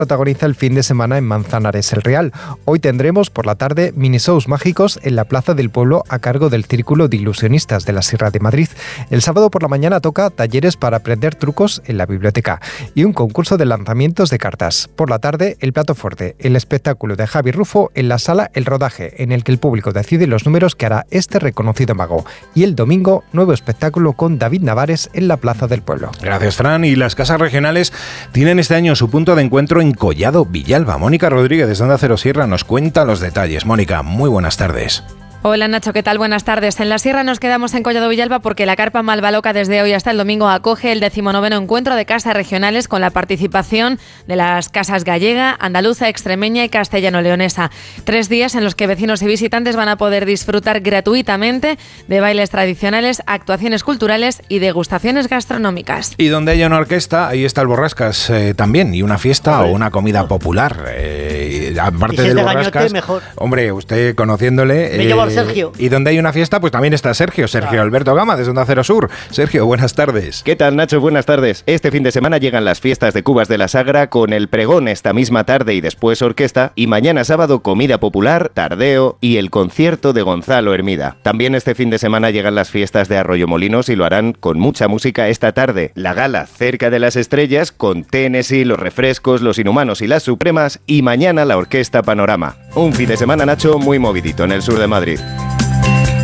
protagoniza el fin de semana en Manzanares el Real. Hoy tendremos por la tarde mini shows mágicos en la Plaza del Pueblo a cargo del Círculo de Ilusionistas de la Sierra de Madrid. El sábado por la mañana toca talleres para aprender trucos en la biblioteca y un concurso de lanzamientos de cartas. Por la tarde, el plato fuerte, el espectáculo de Javi Rufo en la sala El Rodaje, en el que el público decide los números que hará este reconocido mago. Y el domingo, nuevo espectáculo con David Navares en la Plaza del Pueblo. Gracias, Fran. Y las casas regionales tienen este año su punto de encuentro en Collado Villalba. Mónica Rodríguez de Onda Cero Sierra nos cuenta los detalles. Mónica, muy buenas tardes. Hola Nacho, ¿qué tal? Buenas tardes. En la Sierra nos quedamos en Collado Villalba porque la Carpa Malvaloca desde hoy hasta el domingo acoge el 19º encuentro de casas regionales con la participación de las casas gallega, andaluza, extremeña y castellano-leonesa. 3 días en los que vecinos y visitantes van a poder disfrutar gratuitamente de bailes tradicionales, actuaciones culturales y degustaciones gastronómicas. Y donde haya una orquesta, ahí está el Borrascas también, y una fiesta o una comida popular. Aparte del Borrascas, mejor. Hombre, usted conociéndole... Me llevo al Sergio. Y donde hay una fiesta, pues también está Sergio Alberto Gama, desde Onda Cero Sur. Sergio, buenas tardes. ¿Qué tal, Nacho? Buenas tardes. Este fin de semana llegan las fiestas de Cubas de la Sagra con el pregón esta misma tarde y después orquesta, y mañana sábado comida popular, tardeo y el concierto de Gonzalo Hermida. También este fin de semana llegan las fiestas de Arroyomolinos y lo harán con mucha música esta tarde. La gala Cerca de las Estrellas con Tennessee, Los Refrescos, Los Inhumanos y Las Supremas, y mañana la Orquesta Panorama. Un fin de semana, Nacho, muy movidito en el sur de Madrid.